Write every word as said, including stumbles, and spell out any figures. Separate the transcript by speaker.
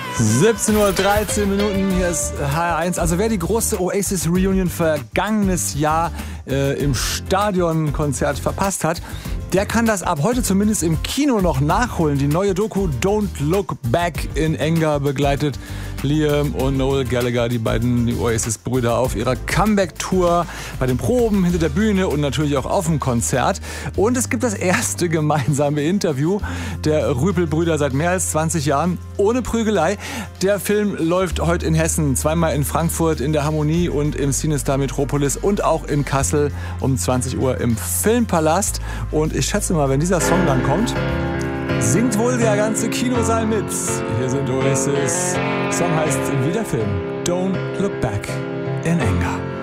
Speaker 1: siebzehn Uhr dreizehn Minuten, hier ist H R eins. Also wer die große Oasis Reunion vergangenes Jahr äh, im Stadionkonzert verpasst hat, der kann das ab heute zumindest im Kino noch nachholen. Die neue Doku Don't Look Back in Anger begleitet Liam und Noel Gallagher, die beiden die Oasis-Brüder, auf ihrer Comeback-Tour, bei den Proben, hinter der Bühne und natürlich auch auf dem Konzert. Und es gibt das erste gemeinsame Interview der Rüpel-Brüder seit mehr als zwanzig Jahren, ohne Prügelei. Der Film läuft heute in Hessen, zweimal in Frankfurt in der Harmonie und im Cinestar Metropolis und auch in Kassel um zwanzig Uhr im Filmpalast. Und ich schätze mal, wenn dieser Song dann kommt, singt wohl der ganze Kinosaal mit. Hier sind Oasis. Der Song heißt wie der Film Don't Look Back in Anger.